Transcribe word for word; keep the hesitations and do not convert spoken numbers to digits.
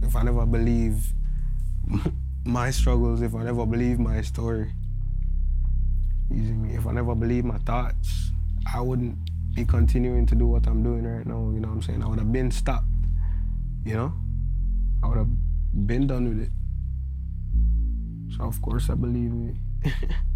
If I never believe my struggles, if I never believe my story, you see me? If I never believe my thoughts, I wouldn't be continuing to do what I'm doing right now, you know what I'm saying? I would have been stopped, you know? I would have been done with it. So of course I believe me.